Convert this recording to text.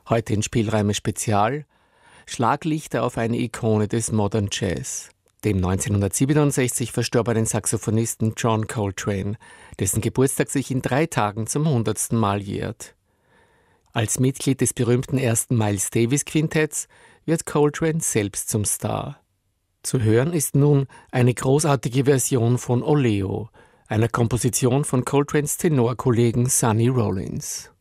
Heute in Spielräume Spezial Schlaglichter auf eine Ikone des Modern Jazz, dem 1967 verstorbenen Saxophonisten John Coltrane, dessen Geburtstag sich in 3 Tagen zum 100. Mal jährt. Als Mitglied des berühmten ersten Miles Davis Quintetts wird Coltrane selbst zum Star. Zu hören ist nun eine großartige Version von Oleo, einer Komposition von Coltranes Tenorkollegen Sonny Rollins.